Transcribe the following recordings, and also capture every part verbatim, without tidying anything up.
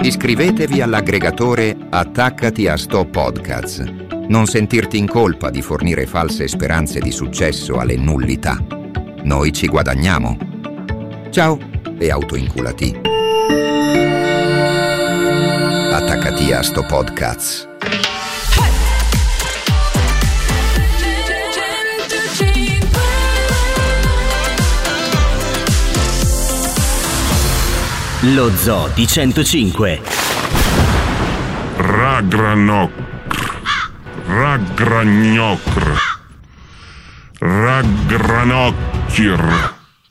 Iscrivetevi all'aggregatore Attaccati a Sto Podcasts. Non sentirti in colpa di fornire false speranze di successo alle nullità. Noi ci guadagniamo. Ciao e autoinculati. Attaccati a Sto Podcasts. Lo Zoo di centocinque. Ragranocr, Ragragnocr, Ragranocchir,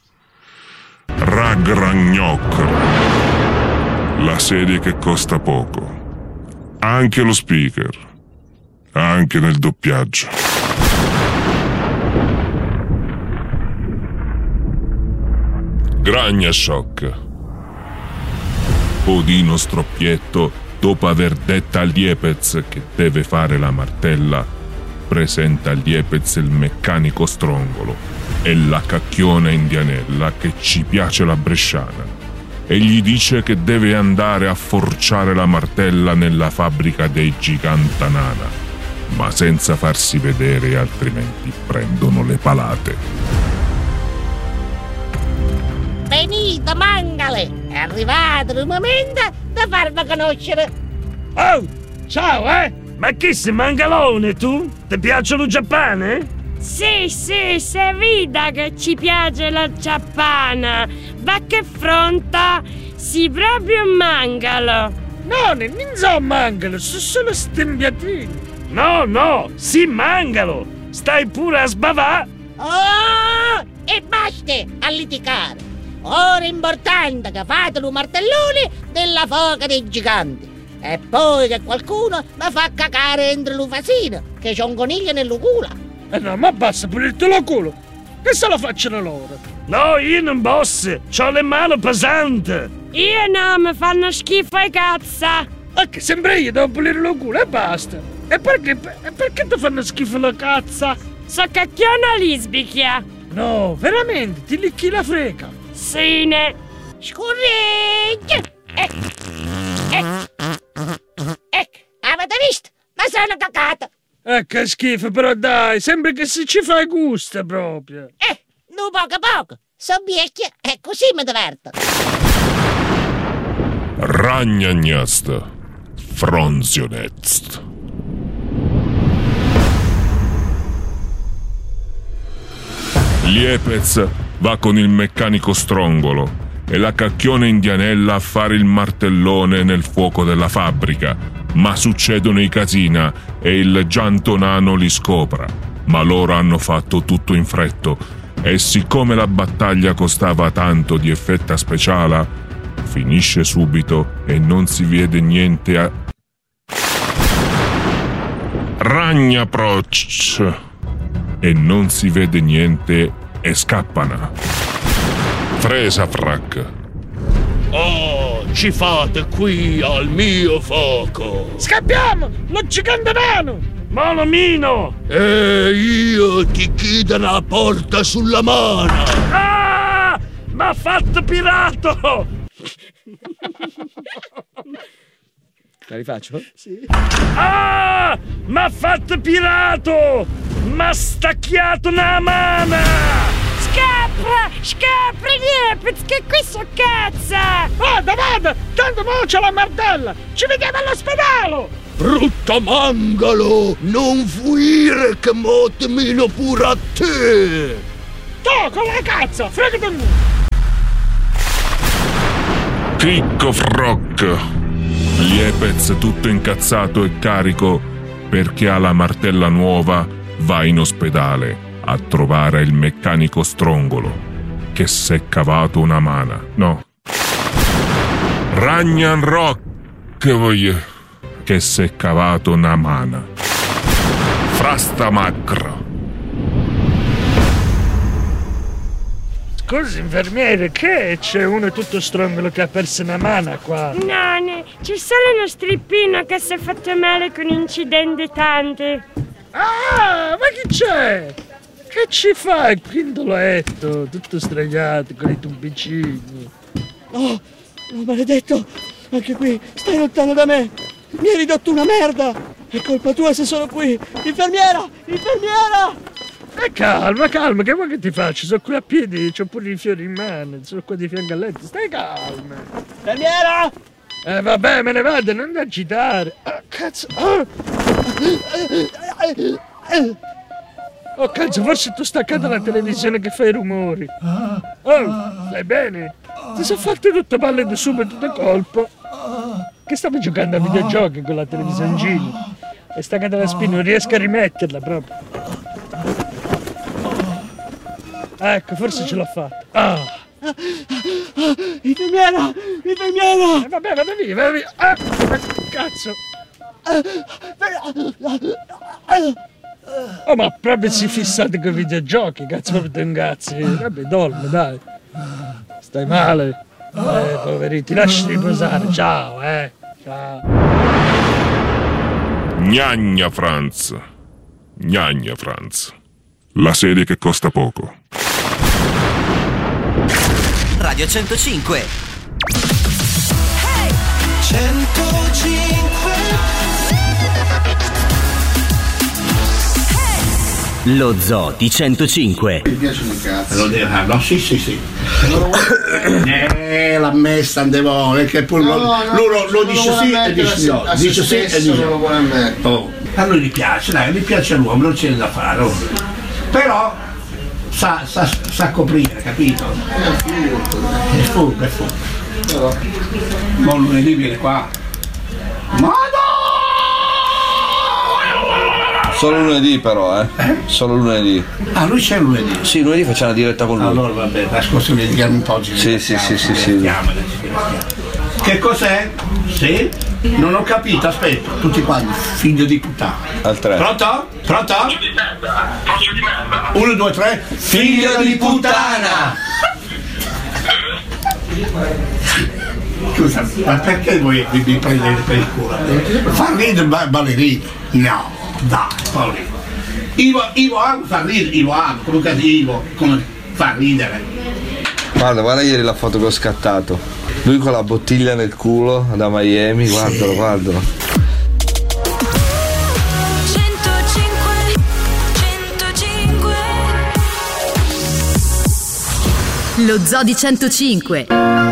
Ragragnocr. La serie che costa poco. Anche lo speaker. Anche nel doppiaggio. Gragna Shock. Odino Stroppietto, dopo aver detto a Liepez che deve fare la martella, presenta a Liepez il meccanico strongolo e la cacchiona indianella che ci piace la bresciana e gli dice che deve andare a forciare la martella nella fabbrica dei Gigantanana, ma senza farsi vedere, altrimenti prendono le palate. Venite, mangale! È arrivato il momento di farvi conoscere. Oh, ciao, eh! Ma chi sei, mangalone, tu? Ti piace lo Giappone? Sì, sì, se veda che ci piace la Giappana. Ma che fronta? Si proprio mangalo. No, non so mangalo, sono solo stembiatini. No, no, si mangalo. Stai pure a sbavà. Oh, e basta a litigare. Ora è importante che fate lo martellone della foca dei giganti. E poi che qualcuno mi fa cacare entro l'ufasino, che c'è un coniglio nel culo. Eh no, ma basta pulirti lo culo. Che se lo facciano loro? No, io non posso. C'ho le mani pesanti. Io no, mi fanno schifo i cazza. E che sempre io devo pulire lo culo e basta. E perché, e perché ti fanno schifo la cazza? So cacchiona lisbicchia. No, veramente, ti licchi la freca. Sì, ne. Scorreggia! Ecco, ecco, ecco, avete visto? Ma sono cacata! Eh, che schifo, però dai, sembra che se ci fai gusto proprio. Eh, no poco poco, sono vecchia e così mi diverto. Ragnagnast, Fronzionetst. Liepez va con il meccanico strongolo e la cacchiona indianella a fare il martellone nel fuoco della fabbrica, ma succedono i casina e il giantonano li scopra, ma loro hanno fatto tutto in fretto e siccome la battaglia costava tanto di effetta speciale, finisce subito e non si vede niente a... Ragnaproc e non si vede niente e scappano. Fresafrac. Oh, ci fate qui al mio fuoco. Scappiamo! Lo gigante nano! Monomino! E io ti chiudo la porta sulla mano. Ah! M'ha fatto pirato! La rifaccio? Sì. Ah! M'ha fatto pirato! M'ha stacchiato una mano! Scappa! Scappa, Liepez, che qui so cazza! Vada, vada! Tanto mo c'è la martella! Ci vediamo all'ospedale! Brutto mangalo! Non fuire che mo ti mino pure a te! To, con la cazzo! Fregati un... Chicco Froc. Liepez, tutto incazzato e carico perché ha la martella nuova, va in ospedale a trovare il meccanico strongolo che s'è cavato una mana. No. Ragnan Rock voglio che s'è cavato una mana. Frastamacro. Scusi, infermiere, che c'è uno tutto strongolo che ha perso una mano qua? No, no, c'è solo uno strippino che si è fatto male con incidenti tanti. Ah, ma chi c'è? Che ci fa il quinto letto, tutto straiato con i tubicini? Oh, oh, maledetto! Anche qui, stai lontano da me. Mi hai ridotto una merda. È colpa tua se sono qui. Infermiera! Infermiera! E calma, calma, che vuoi che ti faccio? Sono qui a piedi, c'ho pure i fiori in mano, sono qua di fianco al letto, stai calma. Infermiera! Eh vabbè, me ne vado, non da agitare. Oh, cazzo. Oh. Oh cazzo, forse tu staccato la televisione che fai rumori. Oh, stai bene? Ti sono fatte tutte palle di subito da colpo. Che stavi giocando a videogiochi con la televisioncina? È staccata la spina, non riesco a rimetterla proprio. Ecco, forse ce l'ho fatta. Ah. Infermiera! Infermiera! Eh, vabbè, vada via, vada via. Ah, cazzo. Oh, ma proprio si fissate con i videogiochi, cazzo, proprio te ingazzi. Vabbè, dormi, dai. Stai male? Eh, poverino, ti lasci riposare. Ciao, eh. Ciao. Gnagna Franz. Gnagna Franz. La serie che costa poco. Radio centocinque. Hey! centocinque. Hey! Lo Zoo di centocinque. Mi piacciono i cazzi. Lo devo fare, no? Sì, sì, sì. Eh, l'ha messa andevo, perché poi no, lo, no, lo, lo dice sì e dice no. Dice sì e dice no. Oh. A lui gli piace, dai, gli piace all'uomo, non c'è da fare. Oh. Però sa, sa, sa coprire, capito? È furbo, è furbo. Ma lunedì viene qua. Madonna! Solo lunedì però, eh? eh? Solo lunedì. Ah, lui c'è lunedì? Sì, lunedì facciamo una diretta con lui. Allora vabbè, la scorsa mi dedichiamo un po' oggi. Sì, sì, sì, sì, sì. Che cos'è? Sì? Non ho capito, aspetta, tutti quanti, figlio di puttana. Al tre. Pronto? Pronto? Uno, due, tre. Figlio di puttana! Scusa, ma perché voi vi, vi prendete per il culo? Fa ridere ba- ballerino? No, dai, Paolino. Ivo, Ivo Ago fa ridere, Ivo Ago, comunque Ivo, come fa ridere. Guarda, guarda ieri la foto che ho scattato. Lui con la bottiglia nel culo da Miami, guardalo, guardalo. centocinque, centocinque. Lo Zoo di centocinque.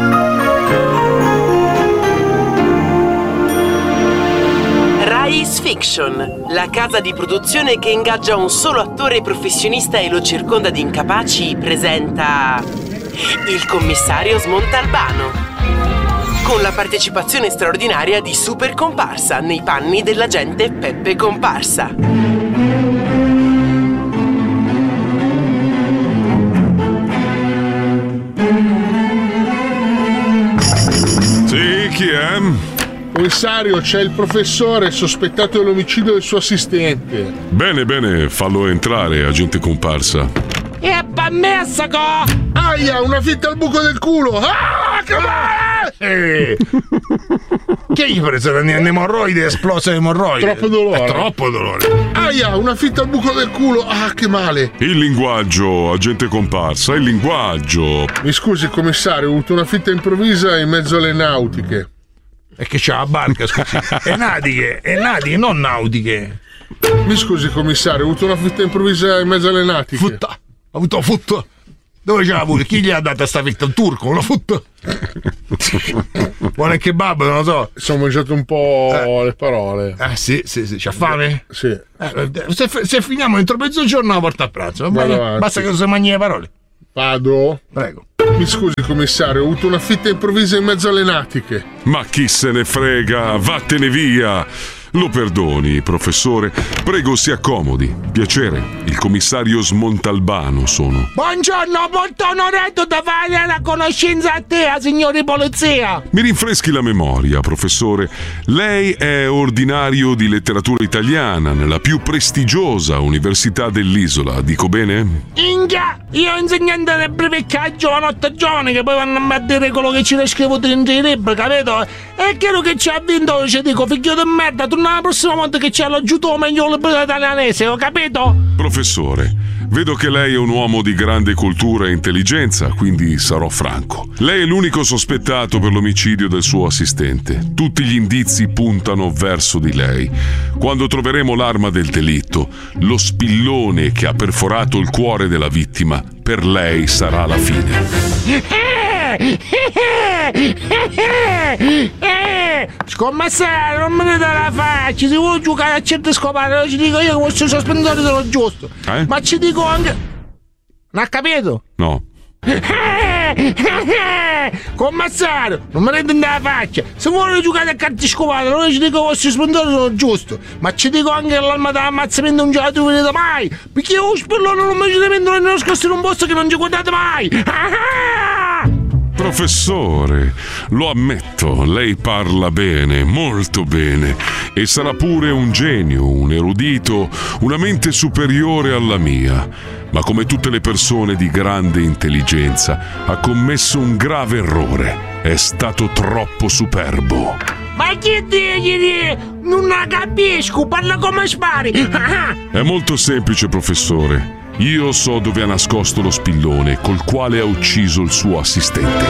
Rise Fiction, la casa di produzione che ingaggia un solo attore professionista e lo circonda di incapaci, presenta il commissario Smontalbano, con la partecipazione straordinaria di Super Comparsa nei panni dell'agente Peppe Comparsa. Sì, chi è? Commissario, c'è il professore sospettato dell'omicidio del suo assistente. Bene, bene, fallo entrare, agente Comparsa. E ammessa co! Aia, una fitta al buco del culo! Ah, che male! Eh. Che gli prese un'emorroide, esplosa l'emorroide? Troppo dolore. È troppo dolore. Aia, una fitta al buco del culo! Ah, che male! Il linguaggio, agente Comparsa, il linguaggio. Mi scusi, commissario, ho avuto una fitta improvvisa in mezzo alle nautiche. E che c'ha la barca, scusi. È nautiche, è nautiche, non nautiche. Mi scusi, commissario, ho avuto una fitta improvvisa in mezzo alle nautiche. Futta, ha avuto futta. Dove c'ha avuto? Chi gli ha dato sta fitta? Un turco? Una futta? Buon kebab, non lo so. Sono mangiato un po' eh. le parole. Ah, eh, sì, sì, sì. C'ha fame? Sì. Eh, se, se finiamo entro mezzogiorno la porta a pranzo. Basta che non si mangi le parole. Vado? Prego. Mi scusi, commissario, ho avuto una fitta improvvisa in mezzo alle natiche. Ma chi se ne frega, vattene via. Lo perdoni, professore. Prego, si accomodi. Piacere, il commissario Smontalbano sono. Buongiorno, molto onorato da fare la conoscenza a te, signori polizia. Mi rinfreschi la memoria, professore. Lei è ordinario di letteratura italiana nella più prestigiosa università dell'isola, dico bene? Inghia, io insegnante del breveccaggio giovanotto giovane che poi vanno a dire quello che ci descrivo dentro i libri, capito? È chiaro che ci ha vinto, ci dico, figlio di merda, tu la prossima volta che c'è l'aggiuto meglio il libro italianese, ho capito? Professore, Vedo che lei è un uomo di grande cultura e intelligenza, quindi sarò franco. Lei è l'unico sospettato per l'omicidio del suo assistente. Tutti gli indizi puntano verso di lei. Quando troveremo l'arma del delitto, lo spillone che ha perforato il cuore della vittima, per lei sarà la fine. Scommesso, non me ne dà la faccia. Se vuoi giocare a certe scopate, lo ci dico io che questo sospensore sono giusto. Eh? Ma ci dico anche. Non ha capito? No. Commissario, non mi rende la faccia. Se vuole giocare a carte scopate, allora ci dico che questo sospensore sono giusto. Ma ci dico anche che l'arma dell'ammazzamento non ce la troverete mai. Perché io spillone non mi ci devo entrare nascosto in un posto che non ci guardate mai. Professore, lo ammetto, lei parla bene, molto bene, e sarà pure un genio, un erudito, una mente superiore alla mia, ma come tutte le persone di grande intelligenza ha commesso un grave errore, è stato troppo superbo. Ma che dici? Non la capisco, parla come spari. È molto semplice, professore. Io so dove ha nascosto lo spillone col quale ha ucciso il suo assistente.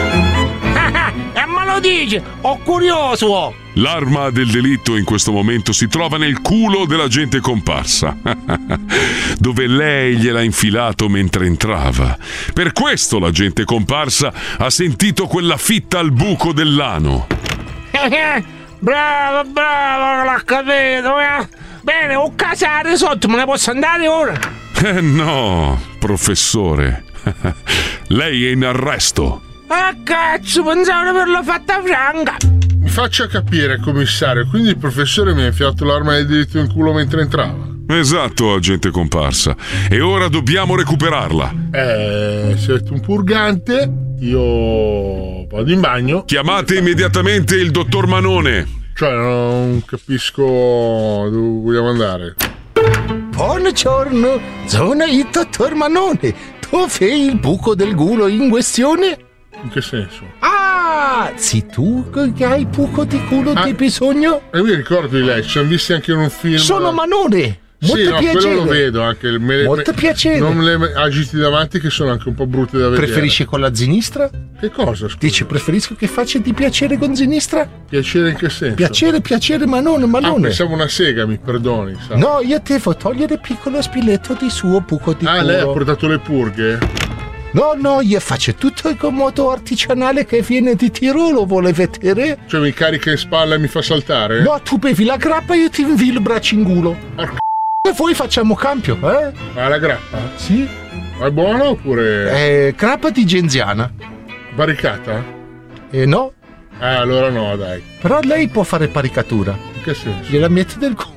E me lo dice, ho curioso. L'arma del delitto in questo momento si trova nel culo dell'agente comparsa, dove lei gliel'ha infilato mentre entrava. Per questo l'agente comparsa ha sentito quella fitta al buco dell'ano. Bravo, bravo, l'ho capito. Eh? Bene, ho casare sotto, me ne posso andare ora? Eh no, professore. Lei è in arresto. Ah, cazzo, pensavo di averlo fatta franca. Mi faccia capire, commissario, quindi il professore mi ha infilato l'arma del delitto in culo mentre entrava? Esatto, agente comparsa. E ora dobbiamo recuperarla. Eh, se avete un purgante, io vado in bagno. Chiamate immediatamente il dottor Manone. Cioè, non capisco dove vogliamo andare. Buongiorno, sono il dottor Manone. Dov'è il buco del culo in questione? In che senso? Ah, sei tu che hai il buco di culo ah, di bisogno? E mi ricordo di lei, ci siamo visti anche in un film. Sono Manone. Molto sì, no, piacere. quello lo vedo anche. Me, Molto me, piacere. Non me le agiti davanti che sono anche un po' brutte da vedere. Preferisci con la sinistra? Che cosa, scusa? Dici preferisco che faccia di piacere con sinistra? Piacere in che senso? Piacere, piacere, Manone, Manone. Ah, pensavo una sega, mi perdoni. Sa. No, io devo togliere piccolo spilletto di suo buco di ah, culo. Ah, lei ha portato le purghe? No, no, io faccio tutto in modo artigianale che viene di Tirolo, vuole vedere? Cioè mi carica in spalla e mi fa saltare? No, tu bevi la grappa e io ti invio il braccio in culo. Porca. E poi facciamo cambio, eh? Ma la grappa? Sì. Ma è buona oppure? Eh, grappa di genziana. Barricata? Eh, no. Eh, allora no, dai. Però lei può fare paricatura. In che senso? Gliela metti del culo.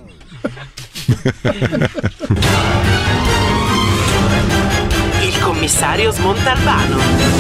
Il commissario Smontalbano.